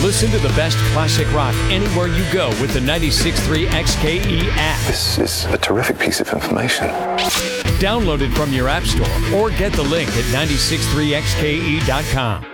Listen to the best classic rock anywhere you go with the 96.3 XKE app. This is a terrific piece of information. Download it from your app store or get the link at 963xke.com.